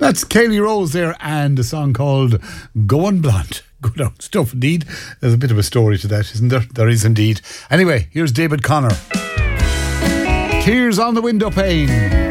That's Kaylee Rose there, and a song called Going Blonde. Good old stuff indeed. There's a bit of a story to that, isn't there? There is indeed. Anyway, here's David Connor. Tears on the Window Pane.